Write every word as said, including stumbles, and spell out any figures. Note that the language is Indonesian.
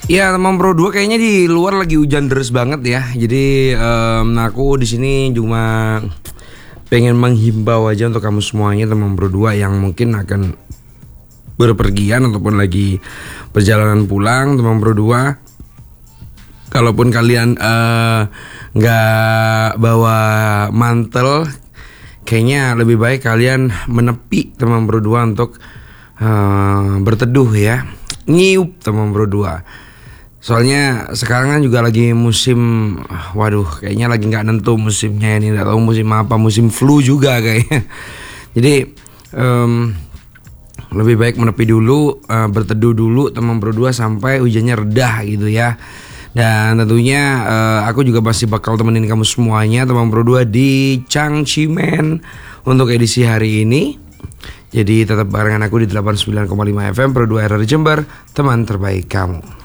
Ya teman Pro dua kayaknya di luar lagi hujan deras banget ya. Jadi um, aku di sini cuma pengen menghimbau aja untuk kamu semuanya teman Pro dua yang mungkin akan berpergian ataupun lagi perjalanan pulang teman Pro dua. Kalaupun kalian nggak uh, bawa mantel, kayaknya lebih baik kalian menepi teman Pro dua untuk uh, berteduh ya. Nyiup teman Pro dua. Soalnya sekarang kan juga lagi musim, waduh kayaknya lagi nggak nentu musimnya ini, nggak tahu musim apa, musim flu juga kayaknya. Jadi um, lebih baik menepi dulu, uh, berteduh dulu teman Pro dua sampai hujannya reda gitu ya. Dan tentunya uh, aku juga masih bakal temenin kamu semuanya teman Pro dua di Changchimen untuk edisi hari ini. Jadi tetap barengan aku di delapan puluh sembilan koma lima F M Pro dua R R Jember, teman terbaik kamu.